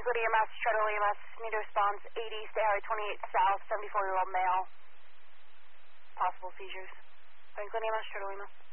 go to EMS, Shuttle EMS, need a response, 80, stay highway 28 south, 74-year-old male, possible seizures. Franklin EMS, Shuttle EMS.